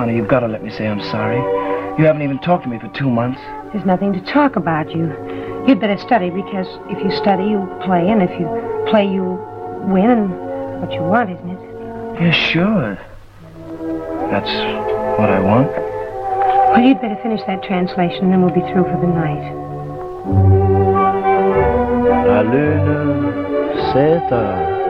honey, you've got to let me say I'm sorry. You haven't even talked to me for 2 months. There's nothing to talk about, you. You'd better study, because if you study, you'll play, and if you play, you'll win, and what you want, isn't it? Yeah, sure. That's what I want. Well, you'd better finish that translation, and then we'll be through for the night. La lune s'éteint.